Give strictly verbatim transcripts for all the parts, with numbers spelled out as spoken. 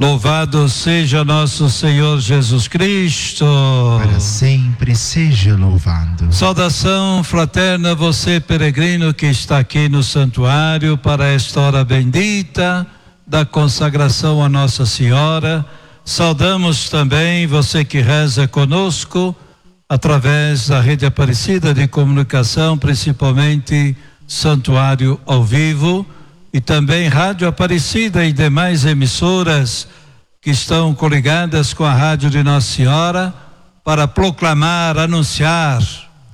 Louvado seja nosso Senhor Jesus Cristo. Para sempre seja louvado. Saudação fraterna a você, peregrino, que está aqui no santuário para esta hora bendita da consagração a Nossa Senhora. Saudamos também você que reza conosco através da Rede Aparecida de Comunicação, principalmente Santuário ao Vivo, e também Rádio Aparecida e demais emissoras que estão coligadas com a Rádio de Nossa Senhora para proclamar, anunciar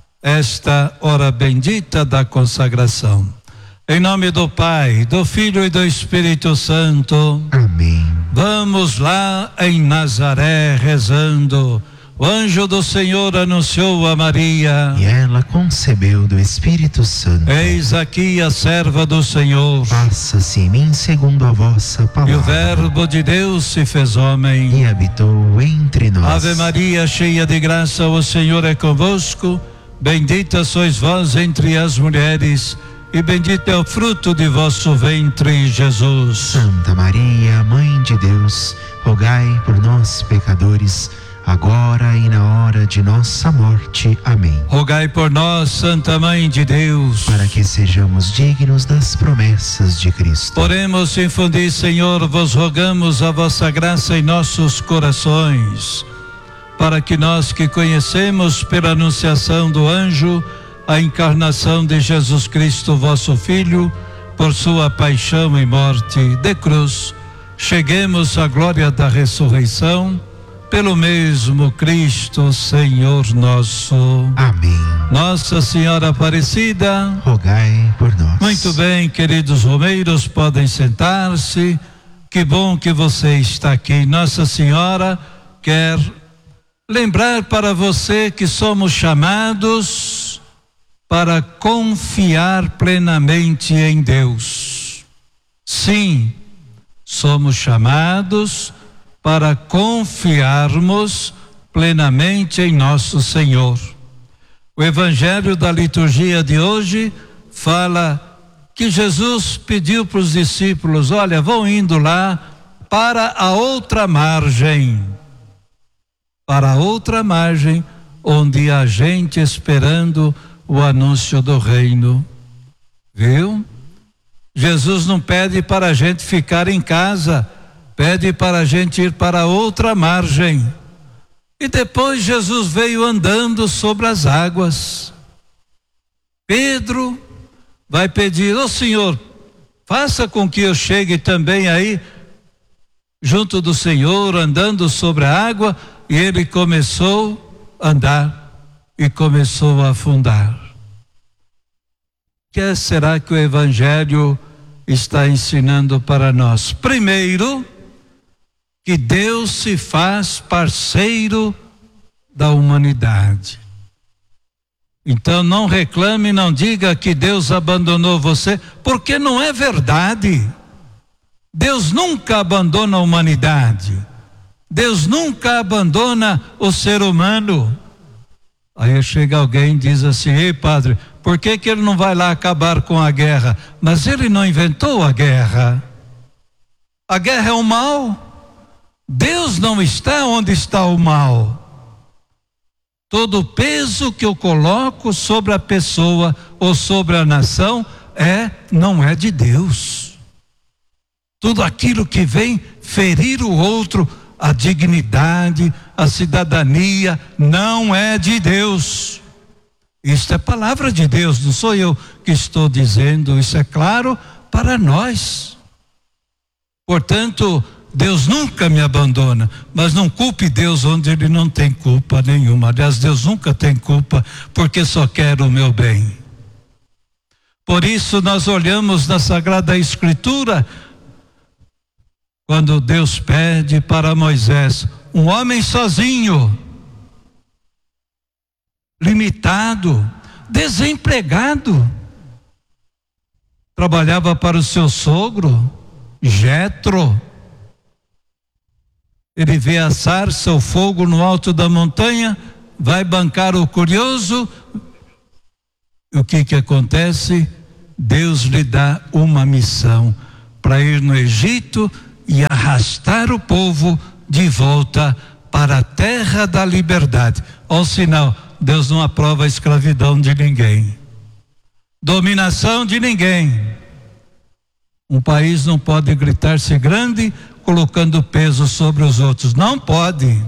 esta hora bendita da consagração. Em nome do Pai, do Filho e do Espírito Santo. Amém. Vamos lá em Nazaré rezando. O anjo do Senhor anunciou a Maria. E ela concebeu do Espírito Santo. Eis aqui a serva do Senhor. Faça-se em mim segundo a vossa palavra. E o Verbo de Deus se fez homem. E habitou entre nós. Ave Maria, cheia de graça, o Senhor é convosco. Bendita sois vós entre as mulheres, e bendito é o fruto de vosso ventre, Jesus. Santa Maria, Mãe de Deus, rogai por nós, pecadores, agora e na hora de nossa morte. Amém. Rogai por nós, Santa Mãe de Deus, para que sejamos dignos das promessas de Cristo. Oremos, infundi, Senhor, vos rogamos a vossa graça em nossos corações, para que nós que conhecemos pela anunciação do anjo a encarnação de Jesus Cristo, vosso Filho, por sua paixão e morte de cruz, cheguemos à glória da ressurreição, pelo mesmo Cristo, Senhor nosso. Amém. Nossa Senhora Aparecida, rogai por nós. Muito bem, queridos romeiros, podem sentar-se. Que bom que você está aqui. Nossa Senhora quer lembrar para você que somos chamados para confiar plenamente em Deus. Sim, somos chamados para confiarmos plenamente em nosso Senhor. O Evangelho da liturgia de hoje fala que Jesus pediu para os discípulos: olha, vão indo lá para a outra margem, para a outra margem, onde há gente esperando o anúncio do reino. Viu? Jesus não pede para a gente ficar em casa, pede para a gente ir para outra margem. E depois Jesus veio andando sobre as águas. Pedro vai pedir: ô Senhor, faça com que eu chegue também aí junto do Senhor, andando sobre a água. E ele começou a andar e começou a afundar. O que será que o Evangelho está ensinando para nós? Primeiro, que Deus se faz parceiro da humanidade. Então não reclame, não diga que Deus abandonou você, porque não é verdade. Deus nunca abandona a humanidade. Deus nunca abandona o ser humano. Aí chega alguém e diz assim: ei, padre, por que que ele não vai lá acabar com a guerra? Mas ele não inventou a guerra. A guerra é o mal. Deus não está onde está o mal. Todo o peso que eu coloco sobre a pessoa ou sobre a nação é, não é de Deus. Tudo aquilo que vem ferir o outro, a dignidade, a cidadania, não é de Deus. Isto é palavra de Deus, não sou eu que estou dizendo, isso é claro para nós. Portanto, Deus nunca me abandona, mas não culpe Deus onde Ele não tem culpa nenhuma. Aliás, Deus nunca tem culpa, porque só quer o meu bem. Por isso nós olhamos na Sagrada Escritura, quando Deus pede para Moisés, um homem sozinho, limitado, desempregado, trabalhava para o seu sogro, Jetro. Ele vê a sarça, o fogo no alto da montanha, vai bancar o curioso. E o que que acontece? Deus lhe dá uma missão para ir no Egito e arrastar o povo de volta para a terra da liberdade. Olha o sinal, Deus não aprova a escravidão de ninguém, dominação de ninguém. Um país não pode gritar-se grande colocando peso sobre os outros, não pode.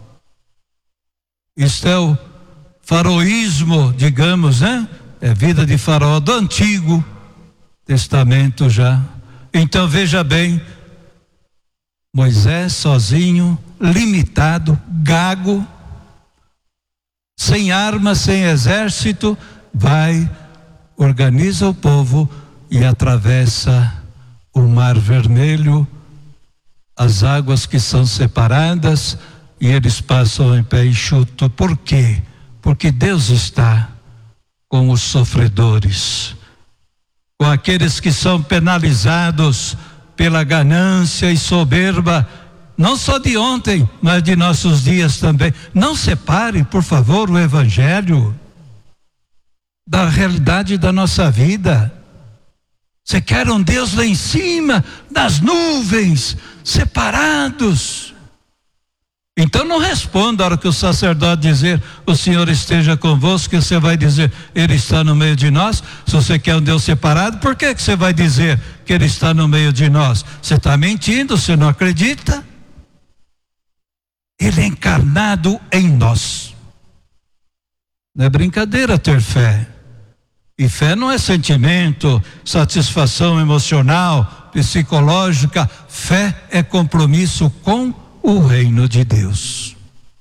Isto é o faraoísmo, digamos, né? É vida de faraó do Antigo Testamento já. Então veja bem, Moisés sozinho, limitado, gago, sem armas, sem exército, vai, organiza o povo e atravessa o Mar Vermelho, as águas que são separadas, e eles passam em pé enxuto. Por quê? Porque Deus está com os sofredores, com aqueles que são penalizados pela ganância e soberba, não só de ontem, mas de nossos dias também. Não separe, por favor, o Evangelho da realidade da nossa vida. Você quer um Deus lá em cima, das nuvens, separados. Então não responda a hora que o sacerdote dizer, o Senhor esteja convosco, que você vai dizer, Ele está no meio de nós. Se você quer um Deus separado, por que que você vai dizer que Ele está no meio de nós? Você está mentindo, você não acredita? Ele é encarnado em nós. Não é brincadeira ter fé. E fé não é sentimento, satisfação emocional, psicológica. Fé é compromisso com o reino de Deus.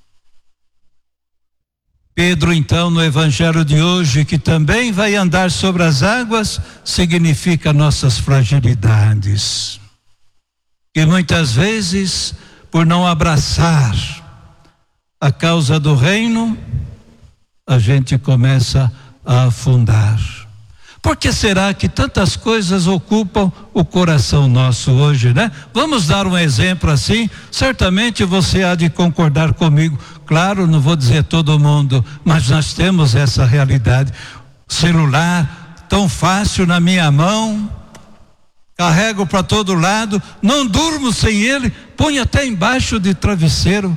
Pedro, então, no evangelho de hoje, que também vai andar sobre as águas, significa nossas fragilidades. E muitas vezes, por não abraçar a causa do reino, a gente começa a afundar. Por que será que tantas coisas ocupam o coração nosso hoje, né? Vamos dar um exemplo assim, certamente você há de concordar comigo. Claro, não vou dizer todo mundo, mas nós temos essa realidade. Celular tão fácil na minha mão, carrego para todo lado, não durmo sem ele, ponho até embaixo de travesseiro.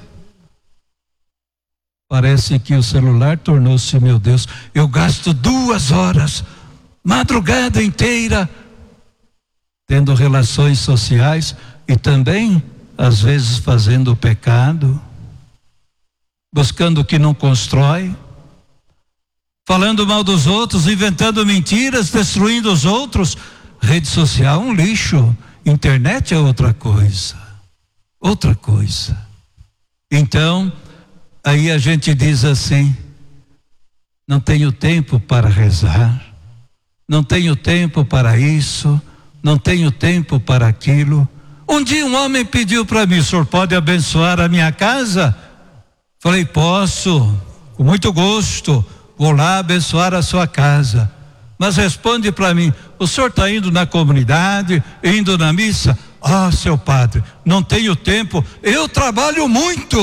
Parece que o celular tornou-se, meu Deus, eu gasto duas horas, madrugada inteira, tendo relações sociais e também, às vezes, fazendo o pecado, buscando o que não constrói, falando mal dos outros, inventando mentiras, destruindo os outros. Rede social, um lixo. Internet é outra coisa. Outra coisa. Então, aí a gente diz assim, não tenho tempo para rezar, não tenho tempo para isso, não tenho tempo para aquilo. Um dia um homem pediu para mim, o senhor pode abençoar a minha casa? Falei, posso, com muito gosto, vou lá abençoar a sua casa. Mas responde para mim, o senhor está indo na comunidade, indo na missa? Ah, seu padre, não tenho tempo, eu trabalho muito.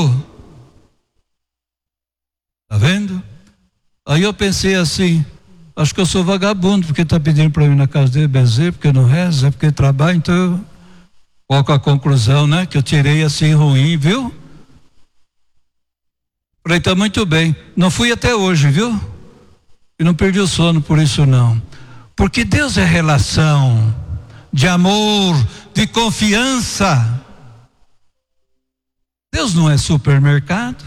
Tá vendo? Aí eu pensei assim, acho que eu sou vagabundo, porque está pedindo para mim na casa dele benzer, porque não reza, porque trabalha. Então eu, qual que é a conclusão, né? Que eu tirei assim ruim, viu? Falei, tá muito bem, não fui até hoje, viu? E não perdi o sono por isso não, porque Deus é relação de amor, de confiança. Deus não é supermercado.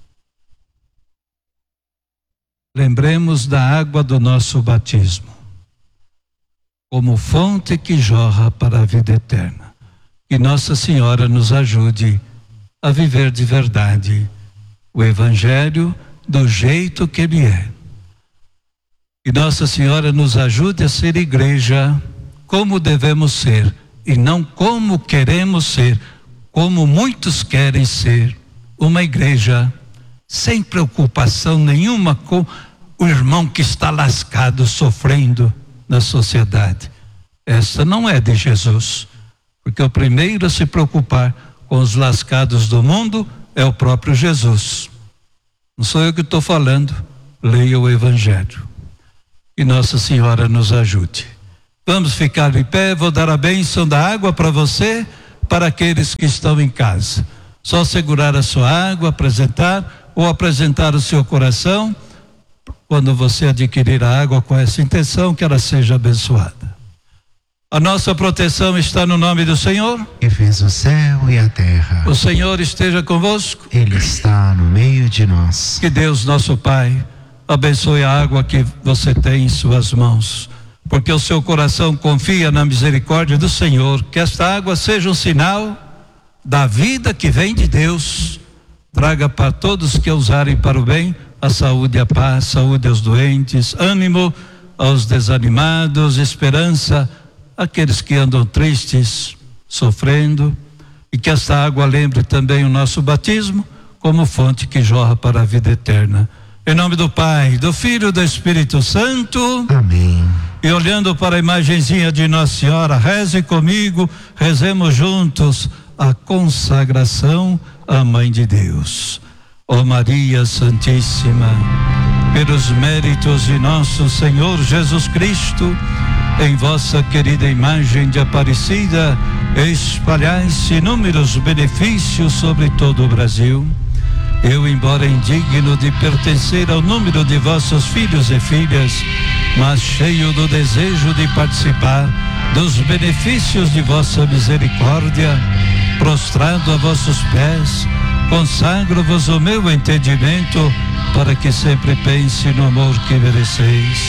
Lembremos da água do nosso batismo, como fonte que jorra para a vida eterna. Que Nossa Senhora nos ajude a viver de verdade o Evangelho do jeito que ele é. Que Nossa Senhora nos ajude a ser igreja como devemos ser e não como queremos ser, como muitos querem ser, uma igreja sem preocupação nenhuma com o irmão que está lascado, sofrendo na sociedade. Essa não é de Jesus, porque o primeiro a se preocupar com os lascados do mundo é o próprio Jesus. Não sou eu que estou falando, leia o Evangelho. E Nossa Senhora nos ajude. Vamos ficar de pé, vou dar a bênção da água para você, para aqueles que estão em casa. Só segurar a sua água, apresentar ou apresentar o seu coração quando você adquirir a água com essa intenção, que ela seja abençoada. A nossa proteção está no nome do Senhor, que fez o céu e a terra. O Senhor esteja convosco. Ele está no meio de nós. Que Deus, nosso Pai, abençoe a água que você tem em suas mãos, porque o seu coração confia na misericórdia do Senhor. Que esta água seja um sinal da vida que vem de Deus. Traga para todos que a usarem para o bem a saúde e a paz, saúde aos doentes, ânimo aos desanimados, esperança àqueles que andam tristes, sofrendo, e que esta água lembre também o nosso batismo como fonte que jorra para a vida eterna. Em nome do Pai, do Filho e do Espírito Santo. Amém. E olhando para a imagenzinha de Nossa Senhora, reze comigo, rezemos juntos a consagração à Mãe de Deus. Ó Maria Santíssima, pelos méritos de nosso Senhor Jesus Cristo, em vossa querida imagem de Aparecida, espalhai-se inúmeros benefícios sobre todo o Brasil. Eu, embora indigno de pertencer ao número de vossos filhos e filhas, mas cheio do desejo de participar dos benefícios de vossa misericórdia, prostrado a vossos pés, consagro-vos o meu entendimento, para que sempre pense no amor que mereceis.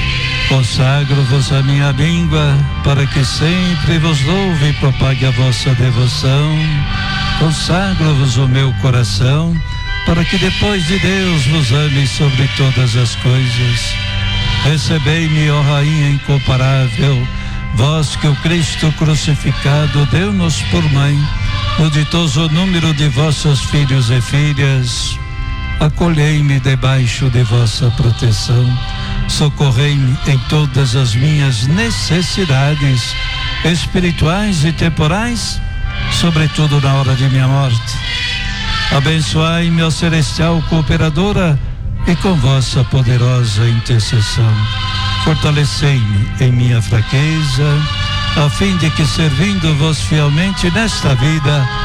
Consagro-vos a minha língua, para que sempre vos louve e propague a vossa devoção. Consagro-vos o meu coração, para que depois de Deus vos ame sobre todas as coisas. Recebei-me, ó Rainha incomparável, vós que o Cristo crucificado deu-nos por mãe, no ditoso número de vossos filhos e filhas. Acolhei-me debaixo de vossa proteção, socorrei-me em todas as minhas necessidades espirituais e temporais, sobretudo na hora de minha morte. Abençoai-me, ó celestial cooperadora, e com vossa poderosa intercessão fortalecei-me em minha fraqueza, a fim de que, servindo-vos fielmente nesta vida,